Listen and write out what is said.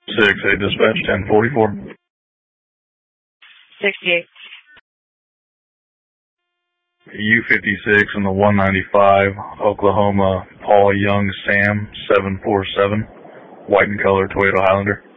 6-8 dispatch, 1044. 68. U56 and the 195, Oklahoma, Paul Young Sam, 747, white and color Toyota Highlander.